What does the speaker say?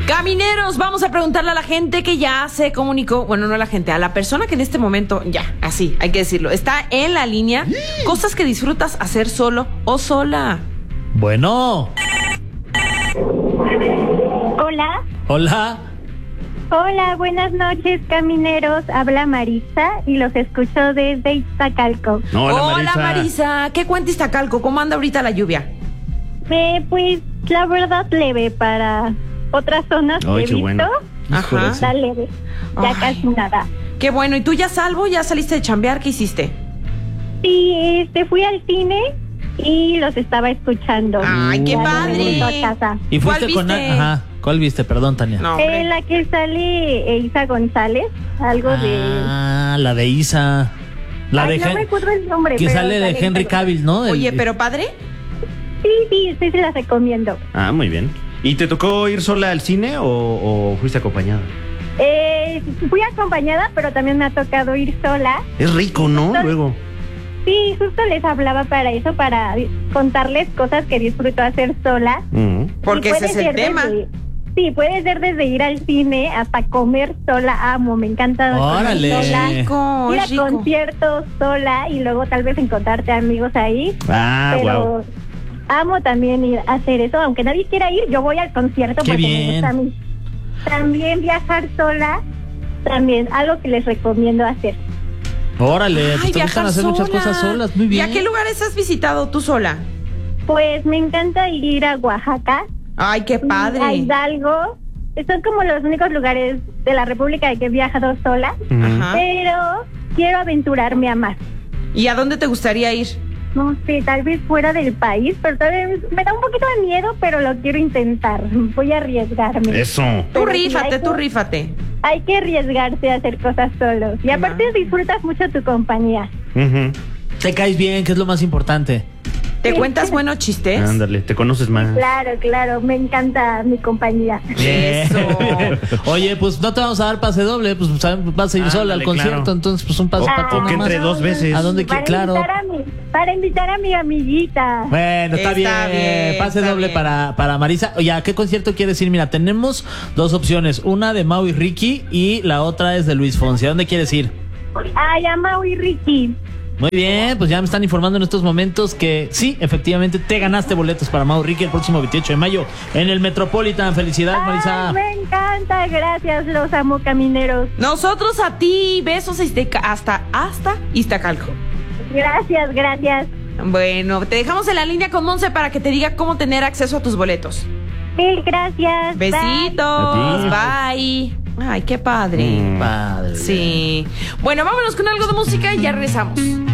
Camineros, vamos a preguntarle a la gente que ya se comunicó, bueno, no a la gente, a la persona que en este momento, ya, así, hay que decirlo, está en la línea, cosas que disfrutas hacer solo o sola. Bueno. Hola. Hola. Hola, buenas noches, camineros. Habla Marisa y los escucho desde Iztacalco. Hola Marisa, ¿qué cuenta Iztacalco? ¿Cómo anda ahorita la lluvia? Pues la verdad leve para otras zonas que he visto. Bueno. Ajá. Está leve, ya casi nada. Qué bueno, ¿y tú ya salvo? ¿Ya saliste de chambear? ¿Qué hiciste? Sí, fui al cine y los estaba escuchando. Ay, qué Ya padre. regreso a casa. ¿Y fuiste ¿Cuál con viste? Ajá. ¿Cuál viste? Perdón, Tania. No, hombre. La que sale Isa González, algo Ah, la de Isa. La de no me acuerdo el nombre. que pero sale de Henry Isa. Cavill, ¿no? Oye, pero padre. Sí, se la recomiendo. Ah, muy bien. ¿Y te tocó ir sola al cine o fuiste acompañada? Fui acompañada, pero también me ha tocado ir sola. Es rico, ¿no? Luego. Sí, justo les hablaba para eso, para contarles cosas que disfruto hacer sola. Porque Y ese puede es el ser tema. Sí, puede ser desde ir al cine hasta comer sola. Amo, me encanta Órale. comer sola. Rico, Ir a rico. conciertos sola y luego tal vez encontrarte amigos ahí. Ah, Pero wow. amo también ir a hacer eso, aunque nadie quiera ir, yo voy al concierto Qué porque bien. me gusta a mí. También viajar sola, también algo que les recomiendo hacer. Órale, Ay, pues te gustan viajar hacer muchas sola. cosas solas. Muy bien. ¿Y a qué lugares has visitado tú sola? Pues me encanta ir a Oaxaca, Ay, qué a padre. Hidalgo. Son como los únicos lugares de la República en que he viajado sola, Ajá. pero quiero aventurarme a más. ¿Y a dónde te gustaría ir? No sé, tal vez fuera del país, pero tal vez me da un poquito de miedo, pero lo quiero intentar. Voy a arriesgarme. Eso. Tú Pero sí, rífate, hay tú que- rífate. Hay que arriesgarse a hacer cosas solos. Y aparte disfrutas mucho tu compañía. Te caes bien, que es lo más importante. ¿Te cuentas buenos chistes? Ándale, te conoces más. Claro, me encanta mi compañía. Eso. Oye, pues no te vamos a dar pase doble, pues vas a ir sola al Ándale, concierto, claro. entonces pues un pase O- para ti o que nomás. entre dos veces. ¿A dónde Para claro? invitar a mi amiguita. Bueno, está bien. Pase está doble bien. para Marisa. Oye, ¿a qué concierto quieres ir? Mira, tenemos dos opciones. Una de Mau y Ricky y la otra es de Luis Fonsi. ¿A dónde quieres ir? Ay, a Mau y Ricky. Muy bien, pues ya me están informando en estos momentos que sí, efectivamente te ganaste boletos para Mau y Ricky el próximo 28 de mayo en el Metropolitan. Felicidades, Marisa. Ay, me encanta, gracias, los amo, camineros. Nosotros a ti, besos hasta Iztacalco. Gracias. Bueno, te dejamos en la línea con Monse para que te diga cómo tener acceso a tus boletos. Mil gracias. Bye. Besitos, A bye. Ay, qué padre. Padre. Sí. Bueno, vámonos con algo de música y ya regresamos.